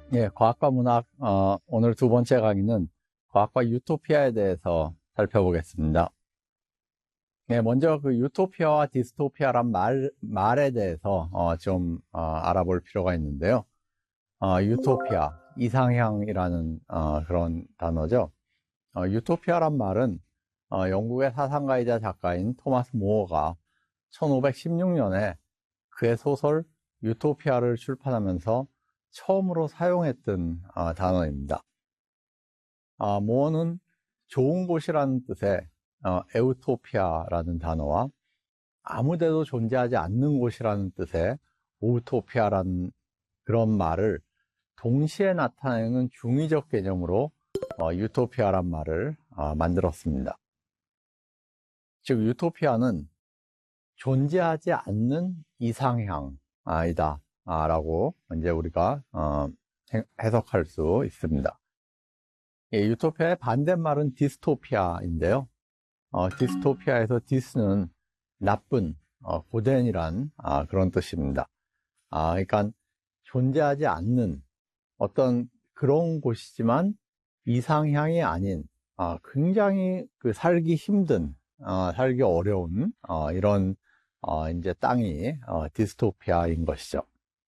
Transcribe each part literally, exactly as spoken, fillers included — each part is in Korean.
예, 과학과 문학, 어, 오늘 두 번째 강의는 과학과 유토피아에 대해서 살펴보겠습니다. 예, 먼저 그 유토피아와 디스토피아란 말, 말에 대해서 어, 좀 어, 알아볼 필요가 있는데요. 어, 유토피아, 이상향이라는 어, 그런 단어죠. 어, 유토피아란 말은 어, 영국의 사상가이자 작가인 토마스 모어가 천오백십육 년에 그의 소설 유토피아를 출판하면서 처음으로 사용했던 어, 단어입니다. 아, 모어는 좋은 곳이라는 뜻의 어, 에우토피아라는 단어와 아무데도 존재하지 않는 곳이라는 뜻의 우토피아라는 그런 말을 동시에 나타내는 중의적 개념으로 어, 유토피아란 말을 어, 만들었습니다. 즉 유토피아는 존재하지 않는 이상향이다 라고 이제 우리가 어, 해석할 수 있습니다. 예, 유토피아의 반대말은 디스토피아인데요. 어, 디스토피아에서 디스는 나쁜, 어, 고된이란 아, 그런 뜻입니다. 아, 그러니까 존재하지 않는 어떤 그런 곳이지만 이상향이 아닌 아, 굉장히 그 살기 힘든, 어, 살기 어려운 어, 이런 어, 이제 땅이 어, 디스토피아인 것이죠.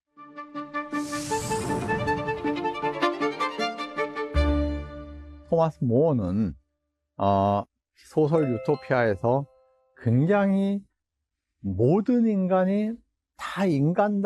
토마스 모어는 어, 소설 유토피아에서 굉장히 모든 인간이 다 인간다